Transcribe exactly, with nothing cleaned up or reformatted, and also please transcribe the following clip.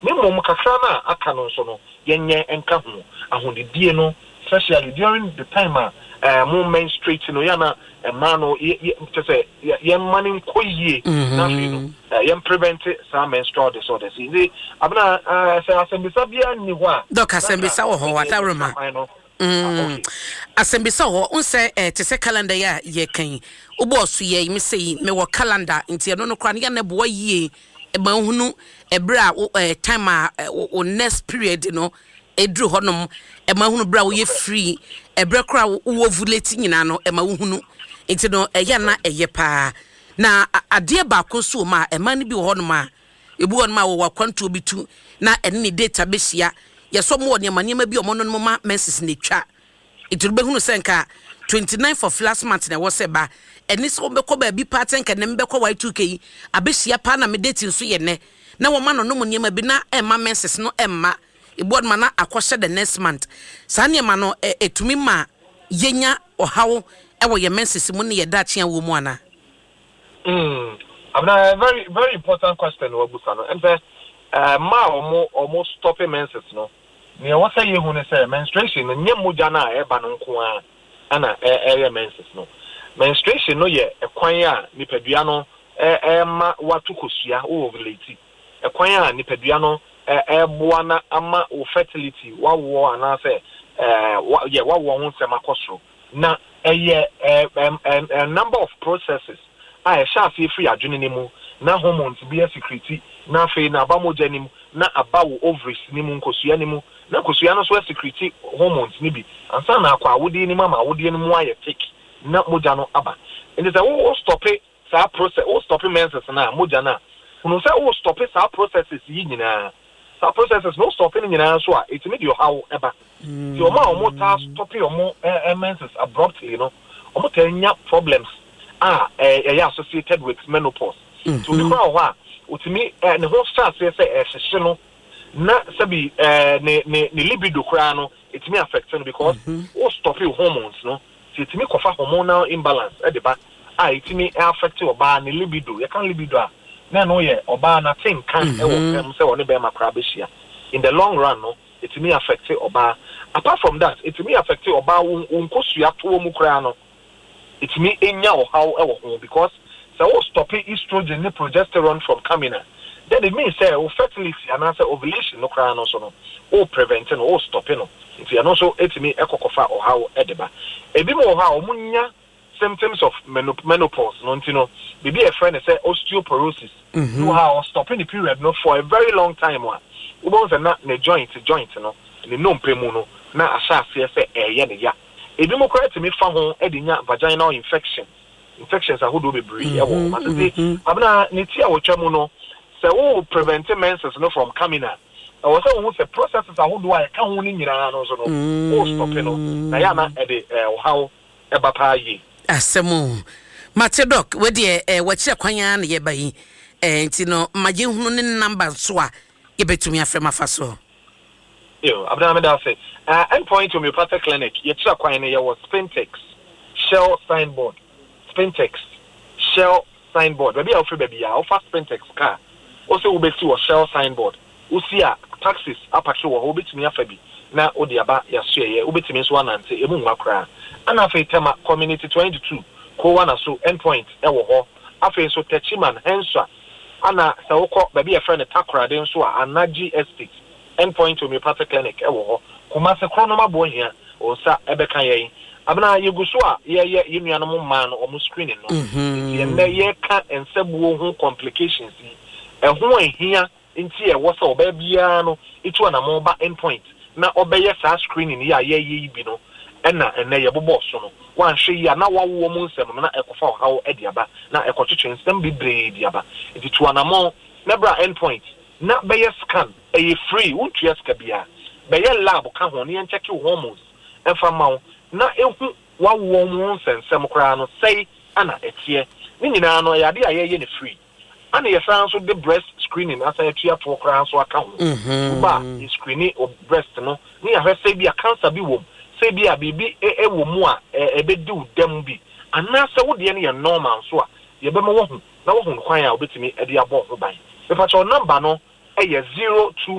me mom kakra na aka no so no yenye enka ho ahondidie no especially during the time a uh, more menstruate no yana a man no to say ye man koyie na fi no ye prevent some menstrual disorders see abna say asembisa bia ni ho a doc asembisa wo ho wata rema mm asembisa ho unse eh te se calendar ya ye kan obo so ye me say me wo calendar nti no no kra na na bo yie e ba hunu e bra time a next period no edru honom e ma hunu bra wo ye free e bra kra wo ovulate nyina no e ma wo hunu enti no e ya na e ye pa na ade ba ko so ma e ma ne bi honom a ebu honom a wo wakwanto bitu na ene ne data besia ye so mo ne ma ne ma bi omo no ma menses ne twa enti be hunu senka twenty-ninth of last month na wo se ba ene so be ko ba bi pattern ka ne be ko y two k abesia pa na me date nso ye ne na wo ma no no mo ne ma bi na e ma menses no e ma Ibod mana akwashe the next month. Sanye mano etumi ma yenya ohawo ewo ye menses mu ne ye dachi an wo mu ana. Mm. Abna very very important question wo busa no. And uh ma omo omo stopping menses no. Ne wo say ye hu ne say menstruation no nye moja na e ba no nko a ana e menses no. Menstruation no ye ekwan a nipadua no e e ma watu kosua o ovulate. Ekwan a nipadua no eh buana ama o fertility wa wo ana say eh ye wa wo hu se makosro na eh a number of processes a sha fi free adwene ne mu na hormones bi secrete na fe na abamoja ne mu na abawo ovaries ne mu nkosua ne mu na nkosua no so secrete hormones ne bi ansa na akwa awodi ne mama awodi ne mu aye thick na moja no aba and is a wo stop it sa process wo stop menses na moja na unu say wo stop it sa processes yi nyina. Our processes no stopping in your answer. It's made you how ever. Your mom more task stopping your more menses abruptly, you know. Almost any problems are associated with menopause. To the crowd, to me, and the whole start say a no, not sabi ne ne libido crano. It's me affecting because all stopping hormones, no. So it's me cover hormonal imbalance at the back. Ah, it's me affecting your body libido. You can't libido. Na no ye oba na tin kan e wo em se woni be makra be hia in the long run no it may affect oba apart from that it may affect oba unkosua to mu kra no it may enya o how e wo because so we stop estrogen and progesterone from coming in then it means say fertility and answer ovulation no kra no so no o prevent no o stop no if you know so it may ekokofa o how edeba e bi mo how munya symptoms of menopause no ntino bibi a friend say osteoporosis mm-hmm. no how stopping the period no for a very long time one we want na na joint joint no ni no mpemu no na asase say eye ne ya ebi mo correct me fa ho edinya vaginal infection infections ahodo bebre e wo ma say abna ne ti a wo twa mu no say wo prevent menses no from coming out I was saying wo say processes ahodo a ka ho ni nyira no so no wo stop no na ya na e de how e ba pa yi asemu mate doc we de eh wachi kwanya na ye bayi eh nti no maje hunu ne number so a ye betumi afrema fa so yo abna me da say uh endpoint homeopathic clinic ye tira kwan ye was Spintex Shell signboard Spintex Shell signboard baby offer baby ya offer Spintex car also we be see Shell signboard usi a taxis apake wo ho betumi afa bi na odi aba ya so ye obetumi so anante emu nwa kra ana fe tema community twenty-two ko wana so endpoint e wo ho afa so techiman hensa ana sa woko baby a friend takra den so anaji estate endpoint homeopathic clinic e wo ho kuma se kronoma bo hia o sa ebeka yen abna yeguso a ye ye yenuanom man no o screening no ye na ye ka ensabuo ho complications e ho ahia nti e wo sa oba bia no itu na mo ba endpoint na obeye sa screening ya ye ye bi no ena ena ye bobo so no wan hwe ya na wawo mu nsem na ekofa hawo ediaba na ekotwetwe nsem bibre diaba enti tu anamo na bra endpoint na beye scan e free wontu ska bia beye lab ka ho ne check hormones enfa ma na ehu wawo mu nsem kra no sei ana etie ni nyina no ya de aye ye ne free ana ye san so the breast screening asa etua to kra so aka ho ba screening of breast no ni ya sei bia cancer bi wom sei bia bibi e wo mu a e be di udam bi ana se wo de ne ye normal so a ye be ma wo hu na wo hu kwan a obetimi e de abo ho ban be fa cho number no ɛyɛ zero two